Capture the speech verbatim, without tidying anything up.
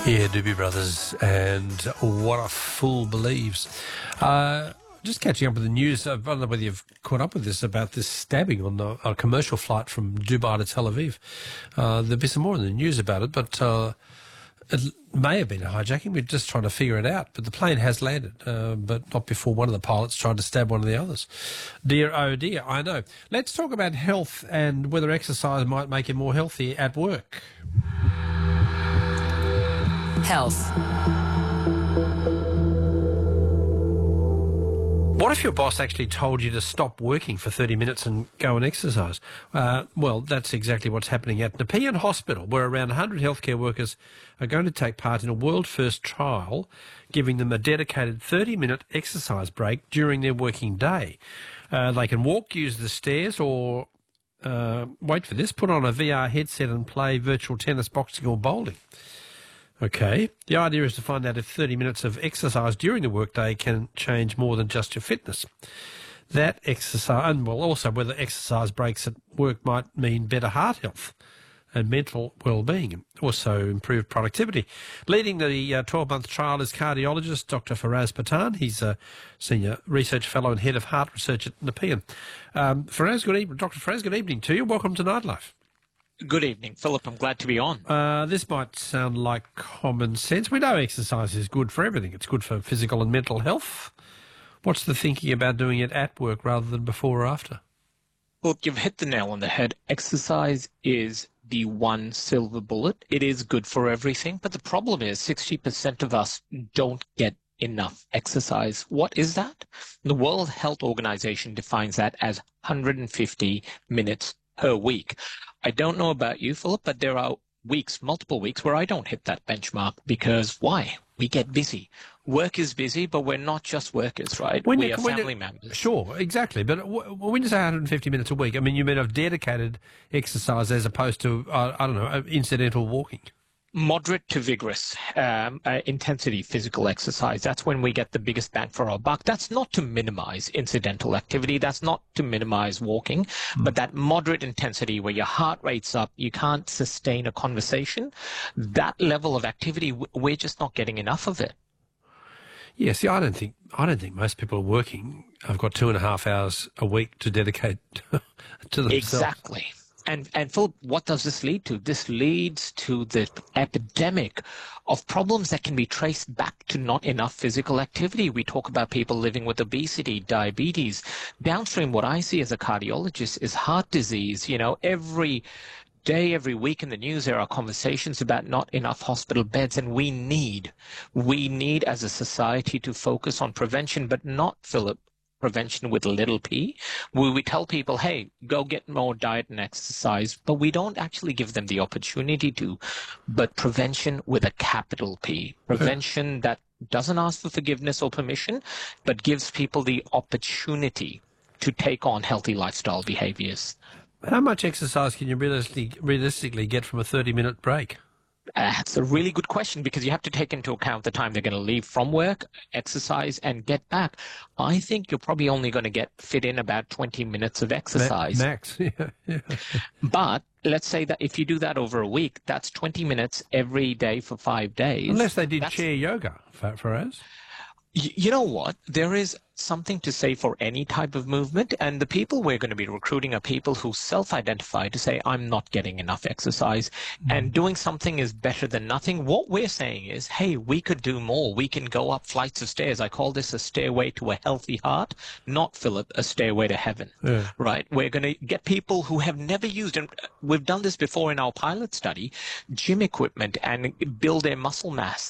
Yeah, Doobie Brothers, and What a Fool Believes. Uh, just catching up with the news, I don't know whether you've caught up with this, about this stabbing on the, a commercial flight from Dubai to Tel Aviv. Uh, there'll be some more in the news about it, but uh, it may have been a hijacking. We're just trying to figure it out. But the plane has landed, uh, but not before one of the pilots tried to stab one of the others. Dear, oh dear, I know. Let's talk about health and whether exercise might make you more healthy at work. Health. What if your boss actually told you to stop working for thirty minutes and go and exercise? Uh, well, that's exactly what's happening at Nepean Hospital, where around one hundred healthcare workers are going to take part in a world-first trial, giving them a dedicated thirty-minute exercise break during their working day. Uh, they can walk, use the stairs, or, uh, wait for this, put on a V R headset and play virtual tennis, boxing or bowling. Okay. The idea is to find out if thirty minutes of exercise during the workday can change more than just your fitness. That exercise, and well, also whether exercise breaks at work might mean better heart health and mental well-being, and also improved productivity. Leading the uh, twelve-month trial is cardiologist Doctor Faraz Patan. He's a senior research fellow and head of heart research at Nepean. Um, Faraz, good evening. Doctor Faraz, good evening to you. Welcome to Nightlife. Good evening, Philip. I'm glad to be on. Uh, this might sound like common sense. We know exercise is good for everything. It's good for physical and mental health. What's the thinking about doing it at work rather than before or after? Well, you've hit the nail on the head. Exercise is the one silver bullet. It is good for everything, but the problem is sixty percent of us don't get enough exercise. What is that? The World Health Organization defines that as one hundred fifty minutes per week. I don't know about you, Philip, but there are weeks, multiple weeks, where I don't hit that benchmark because why? We get busy. Work is busy, but we're not just workers, right? When we you, are when family you, members. Sure, exactly. But w- when you say one hundred fifty minutes a week, I mean, you mean of dedicated exercise as opposed to, uh, I don't know, incidental walking? Moderate to vigorous um, uh, intensity physical exercise. That's when we get the biggest bang for our buck. That's not to minimize incidental activity. That's not to minimize walking, mm. but that moderate intensity where your heart rate's up, you can't sustain a conversation. That level of activity, we're just not getting enough of it. Yeah, see, I don't think I don't think most people are working. I've got two and a half hours a week to dedicate to themselves. Exactly. And, and Philip, what does this lead to? This leads to the epidemic of problems that can be traced back to not enough physical activity. We talk about people living with obesity, diabetes. Downstream, what I see as a cardiologist is heart disease. You know, every day, every week in the news, there are conversations about not enough hospital beds. And we need, we need as a society to focus on prevention, but not, Philip, prevention with a little p, where we tell people, hey, go get more diet and exercise, but we don't actually give them the opportunity to. But prevention with a capital P, prevention that doesn't ask for forgiveness or permission, but gives people the opportunity to take on healthy lifestyle behaviors. How much exercise can you realistically, realistically get from a thirty-minute break? Uh, that's a really good question because you have to take into account the time they're going to leave from work, exercise, and get back. I think you're probably only going to get fit in about twenty minutes of exercise. Max, yeah, yeah. But let's say that if you do that over a week, that's twenty minutes every day for five days. Unless they did that's... chair yoga, Faraz. You know what? There is something to say for any type of movement, and the people we're going to be recruiting are people who self-identify to say, I'm not getting enough exercise, mm. and doing something is better than nothing. What we're saying is, hey, we could do more. We can go up flights of stairs. I call this a stairway to a healthy heart, not, Philip, a stairway to heaven, yeah. right? We're going to get people who have never used, and we've done this before in our pilot study, gym equipment and build their muscle mass.